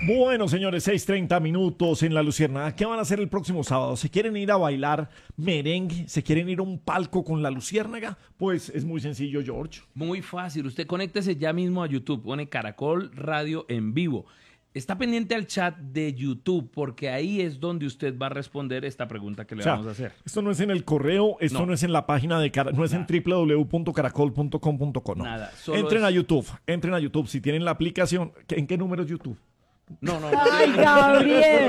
Bueno, señores, 6:30 minutos en La Luciérnaga. ¿Qué van a hacer el próximo sábado? ¿Se quieren ir a bailar merengue? ¿Se quieren ir a un palco con La Luciérnaga? Pues es muy sencillo, George. Muy fácil. Usted conéctese ya mismo a YouTube. Pone Caracol Radio en vivo. Está pendiente al chat de YouTube porque ahí es donde usted va a responder esta pregunta que le vamos a hacer. Esto no es en el correo, esto no es en la página de no es en www.caracol.com.co. No. Nada. Entren a YouTube. Si tienen la aplicación, ¿en qué número es YouTube? No. ¡Ay, Gabriel!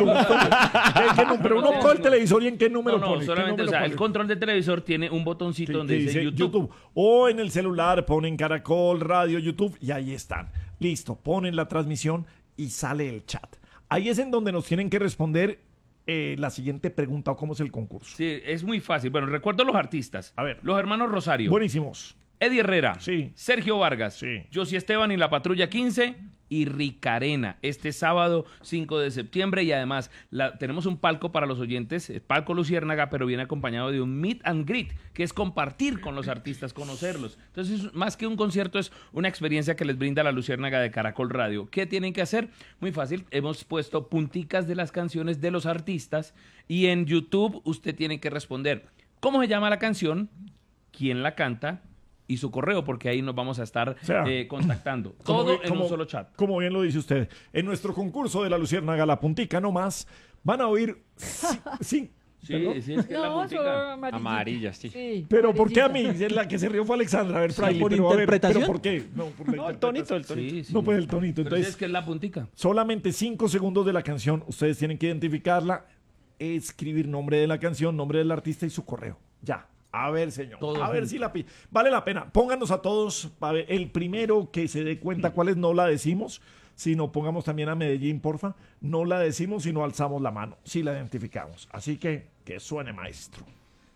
Pero uno coge el televisor y en qué número pone. Solamente, número el control del televisor tiene un botoncito donde dice YouTube. O en el celular ponen Caracol Radio YouTube y ahí están. Listo, ponen la transmisión y sale el chat. Ahí es en donde nos tienen que responder la siguiente pregunta o cómo es el concurso. Sí, es muy fácil. Bueno, recuerdo los artistas. A ver. Los hermanos Rosario. Buenísimos. Eddie Herrera. Sí. Sergio Vargas. Sí. Josie Esteban y la Patrulla 15. Y Ricarena. Este sábado 5 de septiembre. Y además tenemos un palco para los oyentes. El palco Luciérnaga, pero viene acompañado de un meet and greet, que es compartir con los artistas, conocerlos. Entonces, más que un concierto, es una experiencia que les brinda la Luciérnaga de Caracol Radio. ¿Qué tienen que hacer? Muy fácil. Hemos puesto punticas de las canciones de los artistas. Y en YouTube usted tiene que responder cómo se llama la canción, quién la canta y su correo, porque ahí nos vamos a estar contactando. Todo en un solo chat. Como bien lo dice usted, en nuestro concurso de La Luciérnaga, la puntica nomás, van a oír... sí, es que la puntica. Amarillas, sí. Pero ¿por qué a mí? La que se rió fue Alexandra. A ver, Fraile, ¿por pero interpretación? ¿pero por qué? No, por la el tonito. Sí. No, pues el tonito. Pero Entonces, es que es la puntica. solamente 5 segundos de la canción. Ustedes tienen que identificarla, escribir nombre de la canción, nombre del artista y su correo. Ya. A ver, señor. A ver si vale la pena. Pónganos a todos. A ver, el primero que se dé cuenta cuáles no la decimos. Sino pongamos también a Medellín, porfa. No la decimos, sino alzamos la mano. Si la identificamos. Así que suene, maestro.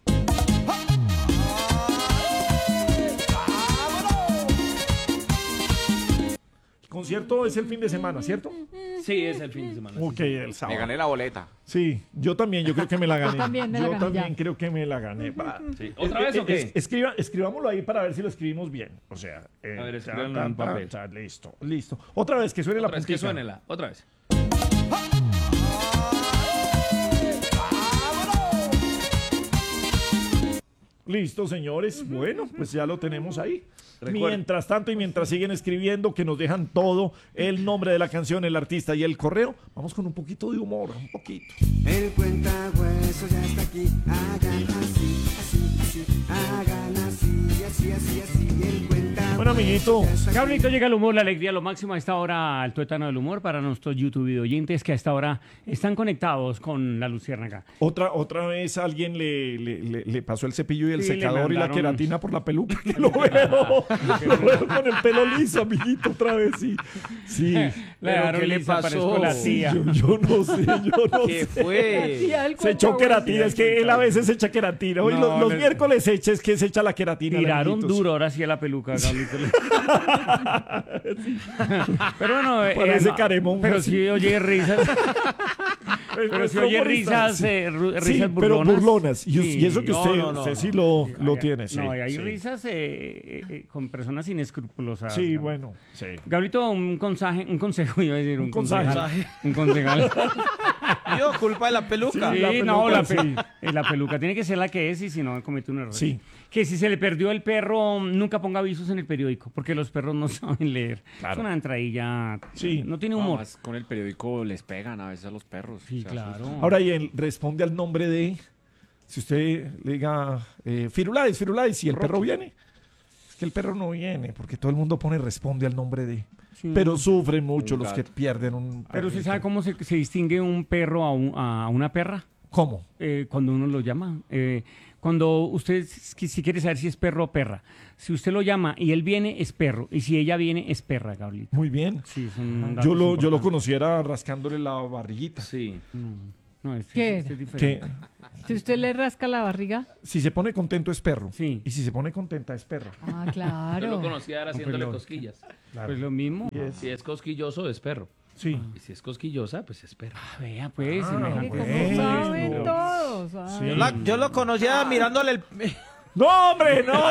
El concierto es el fin de semana, ¿cierto? Sí, es el fin de semana. Ok, el sábado. Me gané la boleta. Sí, yo también, yo creo que me la gané. Yo también creo que me la gané. Sí. ¿Otra vez o qué? Escribámoslo ahí para ver si lo escribimos bien. O sea, a ver, escríbanlo en papel. Listo. Otra vez, que suene la puntica. Que suene otra vez. Listo, señores. Bueno, pues ya lo tenemos ahí. Mientras tanto y mientras siguen escribiendo, que nos dejan todo, el nombre de la canción, el artista y el correo, vamos con un poquito de humor, un poquito. El cuentahueso ya está aquí, hagan así, hagan así, el cuentahueso. Bueno, amiguito. Gabrielito, llega el humor, la alegría, lo máximo a esta hora, al tuétano del humor para nuestros YouTube oyentes que a esta hora están conectados con la Luciérnaga. Otra vez alguien le pasó el cepillo y el Sí, secador y la mandaron- queratina por la peluca. Lo veo con el pelo liso, amiguito, otra vez, sí. Sí. Pero ¿qué le pasó? La Sí, tía. yo no sé. ¿Qué fue? Se echó queratina, es que él a veces se echa queratina. Hoy No, los miércoles es que se echa la queratina. Tiraron amiguitos. duro ahora sí a la peluca, Gabrielito. Pero bueno, Parece Caremón, pero así. sí oye risas. Pero si oye risas, humoristas. Sí, risas pero burlonas. burlonas. Y Sí. eso que usted sí lo tiene. Sí, No, y hay sí. risas con personas inescrupulosas. Sí, ¿no? bueno. Sí. Gabrielito, un consejo, iba a decir, un consejo. concejal. Un concejal. Yo, culpa de la peluca. Sí, la no, peluca, la peluca tiene que ser la que es y si no comete un error. Sí. Que si se le perdió el perro, nunca ponga avisos en el periódico, porque los perros no saben leer. Claro. Es una entradilla, Sí. no tiene humor. Además, con el periódico les pegan a veces a los perros. Sí, Se claro. asustan. Ahora, y él responde al nombre de. Si usted le diga Firulais, y el perro viene. Es que el perro no viene, porque todo el mundo responde al nombre de. Sí. Pero sufren mucho Un los que gato. pierden un. Pero ¿usted perrito. sabe cómo se distingue un perro a una perra? ¿Cómo? Cuando uno lo llama. Cuando usted, si quiere saber si es perro o perra, si usted lo llama y él viene, es perro. Y si ella viene, es perra, Gabrielito. Muy bien. Sí, son Yo lo datos conociera rascándole la barriguita. Sí. importantes. No, ¿Qué? es Que diferente. Si usted le rasca la barriga. si se pone contento es perro. Sí. Y si se pone contenta es perro. Ah, Yo lo claro. conocía ahora haciéndole pero- cosquillas. Pues lo mismo. Si es cosquilloso, es perro. Sí. Y si es cosquillosa, pues es perro. Vea, pues. Ah, Mire imagínate. cómo bueno. saben todos. Ay. Sí. Yo lo conocía mirándole ¡No, hombre, no!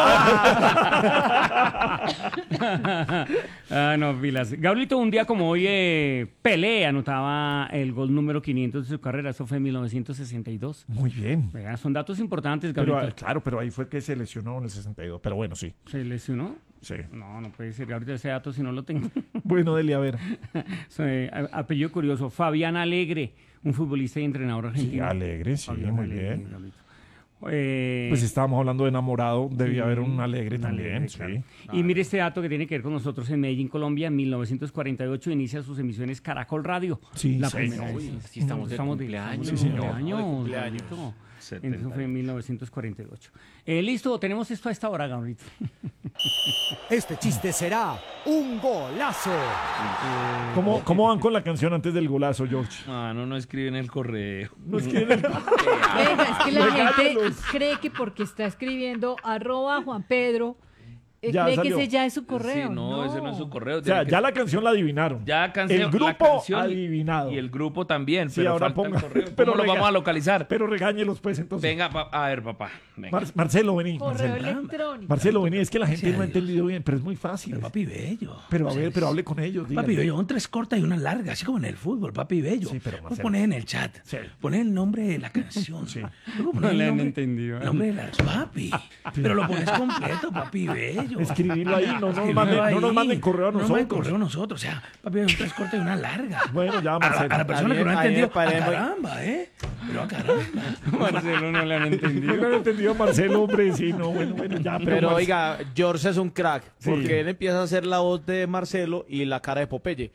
No, pilas. Gabrielito, un día como hoy, Pelé anotaba el gol número 500 de su carrera. Eso fue en 1962. Muy bien. Vea, son datos importantes, Pero, Gabrielito. claro, pero ahí fue que se lesionó en el 62. Pero bueno, sí. ¿Se lesionó? Sí. No, no puede ser. Gabrielito, ese dato si no lo tengo. Bueno, Deli, a ver. Apellido curioso. Fabián Alegre, un futbolista y entrenador Sí, argentino. Alegre, sí, Fabián muy Alegre, bien. Gabrielito. Pues estábamos hablando de enamorado, debía haber un Alegre un también, Alegre, sí. claro. Y mire este dato que tiene que ver con nosotros en Medellín, Colombia. En 1948 inicia sus emisiones Caracol Radio. Sí, la sí, primera sí, vez. sí, sí, estamos de cumpleaños. Sí, señor. cumpleaños. Gabrielito. Eso fue en 1948. Listo, tenemos esto a esta hora, Gabrielito. Este chiste será un golazo. ¿Cómo van con la canción antes del golazo, George? No escriben el correo. No escriben el... Venga, es que la gente Regáñalos. cree que porque está escribiendo @Juan Pedro, Ya cree salió. que ese ya es su correo. Sí, no, ese no es su correo. O sea, ya la canción la adivinaron. Ya El grupo la canción adivinado. Y el grupo también, Sí, pero ahora falta el ponga- correo. pero ¿Cómo lo rega- vamos a localizar? Pero regáñelos, pues, entonces. Venga, a ver, papá. Venga. Marcelo, vení. Correo Marcelo. electrónico. Marcelo, vení. Es que la gente Gracias no ha a Dios. entendido bien, pero es muy fácil. Papi bello. Pero a ver, pero hable con ellos. díganle. Papi bello, un 3 cortas y una larga, así como en el fútbol, papi bello. Sí, pero Vos Marcelo. ponés en el chat, Sí. ponés el nombre de la canción. Sí. Luego ponés No el le han nombre- entendido. el nombre de la papi. Pero lo pones completo, papi bello. Escribirlo ahí, no nos Escribirlo manden, no nos ahí. manden correo a No nos manden nosotros. correo a nosotros. O sea, papi bello, un 3 cortas y una larga. Bueno, ya, A Marcelo. la persona que no ha A mí me entendido, parece muy- caramba, Pero a caramba. Marcelo no le han No entendido. lo han entendido, Marcelo, hombre. Sí, no, bueno, ya. Pero Marce- oiga, George es un crack, Sí. porque él empieza a hacer la voz de Marcelo y la cara de Popeye.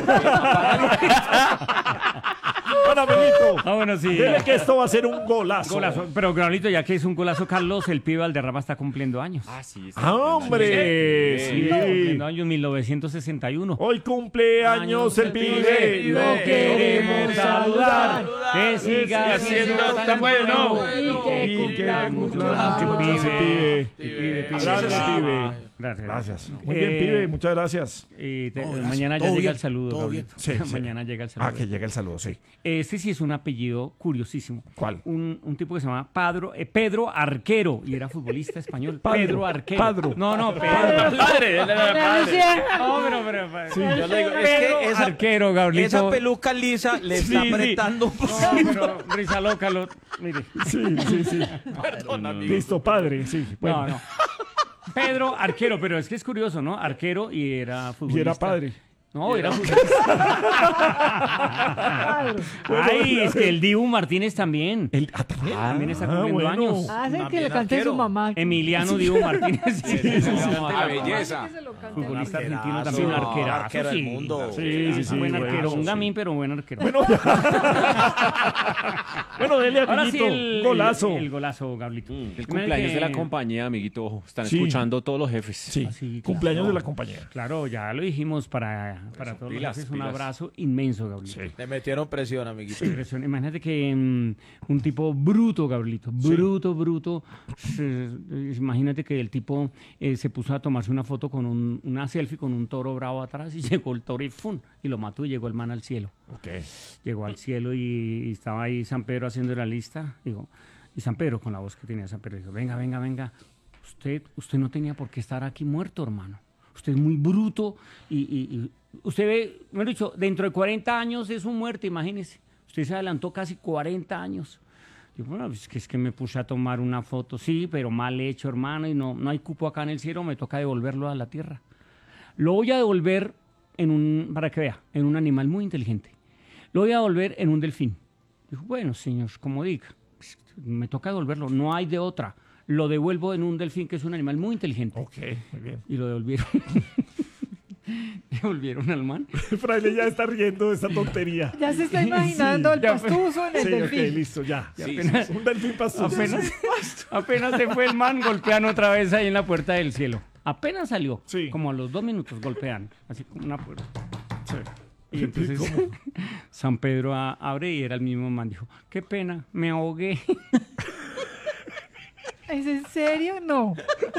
Bueno, amiguito. Ah, bueno, sí. Dile que esto va a ser un golazo. Golazo. Pero, Gabrielito, ya que es un golazo, Carlos, el pibe Valderrama está cumpliendo años. Ah, sí. ¡Ah, hombre! Está cumpliendo Sí. años 1961. Hoy cumple años el pibe. Lo queremos saludar. Que siga siendo tan bueno. Y que pibe. Gracias, pibe. Gracias. Gracias. Muy bien, pibe. Muchas gracias. Mañana ya llega el saludo, Gabrielito. Sí, sí. Mañana llega el saludo. Que llega el saludo, sí. Este sí es un apellido curiosísimo. ¿Cuál? Un tipo que se llama Pedro Arquero y era futbolista español. Padro. Pedro Arquero. Padro. No, Pedro. Padre, No, pero Yo le digo, es Pedro que esa, Arquero, Gabrielito. esa peluca lisa le está Sí, sí. apretando un poco. No, pero risa loca, mire. Sí. Listo, padre. Sí. Bueno. No. Pedro Arquero, pero es que es curioso, ¿no? Arquero y era Y futbolista. era padre. No, era futbolista. Ay, es que el Dibu Martínez también. ¿También? También está cumpliendo bueno. años. Hace que le Bien cante arquero. su mamá. Emiliano Dibu Martínez. A belleza. Futbolista argentino Arquerazo. también, un arquerazo. Arquero del sí. mundo. Sí. Buen bueno, arquero, un sí. gamín, pero buen arquero. Bueno, dele, Ahora sí, amiguito. Golazo. El golazo, Gablito. El cumpleaños de la compañía, amiguito. Ojo, están Sí. escuchando todos los jefes. Sí. Sí, claro. Cumpleaños de la compañía. Claro, ya lo dijimos para todos los pilas, jefes, un pilas. abrazo inmenso, Gabrielito. Sí. Le metieron presión, amiguito. Impresión. Imagínate que un tipo bruto, Gabrielito, bruto. Imagínate que el tipo se puso a tomarse una foto con una selfie con un toro bravo atrás y llegó el toro y ¡fum! Y lo mató y llegó el man al cielo. Ok. Llegó al cielo y estaba ahí San Pedro haciendo la lista. Digo, y San Pedro, con la voz que tenía San Pedro, dijo, venga. Usted no tenía por qué estar aquí muerto, hermano. Usted es muy bruto y usted ve, mejor dicho, dentro de 40 años es un muerto, imagínese. Usted se adelantó casi 40 años. Digo, bueno, es que me puse a tomar una foto, sí, pero mal hecho, hermano, y no hay cupo acá en el cielo, me toca devolverlo a la tierra. Lo voy a devolver para que vea, en un animal muy inteligente. Lo voy a devolver en un delfín. Dijo, bueno, señor, como diga, pues, me toca devolverlo, no hay de otra. Lo devuelvo en un delfín, que es un animal muy inteligente. Ok, muy bien. Y lo devolvieron. Devolvieron al man. Fraile ya está riendo de esta tontería. Ya se está imaginando el ya, pastuso en el Sí, delfín. ok, listo, ya. apenas- Un delfín pastoso. Apenas se fue el man, golpean otra vez ahí en la puerta del cielo. Apenas salió, Sí. como a los 2 minutos golpean, así como una puerta. Sí. Y entonces San Pedro abre y era el mismo man. Dijo, qué pena, me ahogué. ¿Es en serio? No.